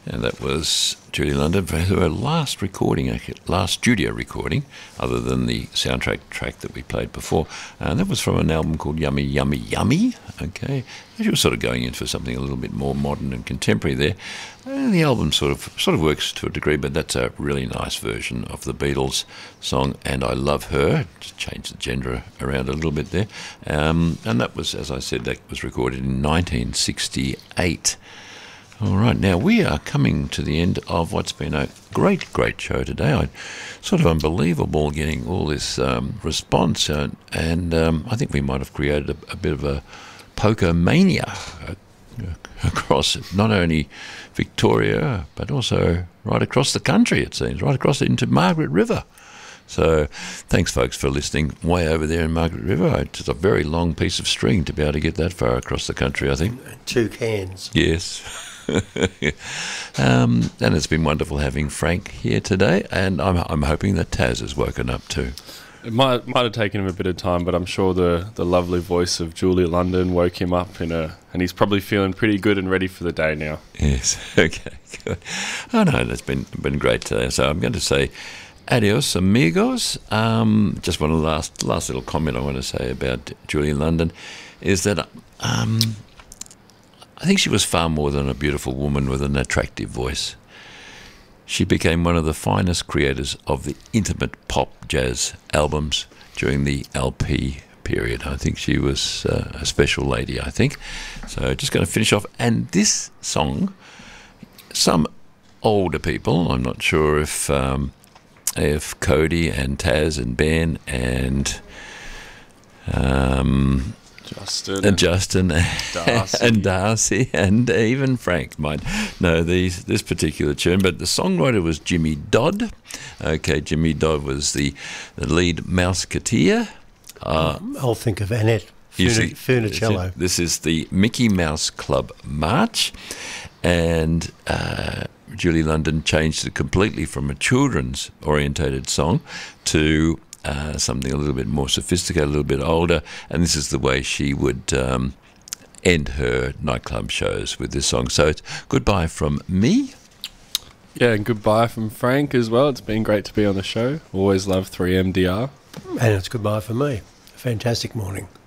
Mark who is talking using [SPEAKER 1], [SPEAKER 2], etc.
[SPEAKER 1] And that was Julie London for her last recording, actually, last studio recording, other than the soundtrack track that we played before. And that was from an album called Yummy, Yummy, Yummy. Okay, she was sort of going in for something a little bit more modern and contemporary there. And the album sort of works to a degree, but that's a really nice version of the Beatles song, And I Love Her. Just change the genre around a little bit there. And that was, as I said, that was recorded in 1968. All right, now we are coming to the end of what's been a great, great show today. Sort of unbelievable getting all this response, and I think we might have created a bit of a poker mania across not only Victoria, but also right across the country, it seems, right across into Margaret River. So thanks, folks, for listening way over there in Margaret River. It's a very long piece of string to be able to get that far across the country, I think.
[SPEAKER 2] 2 cans.
[SPEAKER 1] Yes. And it's been wonderful having Frank here today, and I'm hoping that Taz has woken up too.
[SPEAKER 3] It might have taken him a bit of time, but I'm sure the lovely voice of Julie London woke him up and he's probably feeling pretty good and ready for the day now.
[SPEAKER 1] Yes, okay, good. Oh no, that's been great today. So I'm going to say adios, amigos. Just one last little comment I want to say about Julie London is that I think she was far more than a beautiful woman with an attractive voice. She became one of the finest creators of the intimate pop jazz albums during the LP period. I think she was a special lady, I think. So just going to finish off. And this song, some older people, I'm not sure if Cody and Taz and Ben and Justin
[SPEAKER 3] Darcy.
[SPEAKER 1] and Darcy and even Frank might know this particular tune, but the songwriter was Jimmy Dodd. Okay, Jimmy Dodd was the lead Mouseketeer.
[SPEAKER 2] I'll think of Annette Funicello.
[SPEAKER 1] This is the Mickey Mouse Club March, and Julie London changed it completely from a children's orientated song to something a little bit more sophisticated, a little bit older, and this is the way she would end her nightclub shows with this song. So it's goodbye from me.
[SPEAKER 3] Yeah, and goodbye from Frank as well. It's been great to be on the show. Always love 3MDR.
[SPEAKER 2] And it's goodbye from me. A fantastic morning.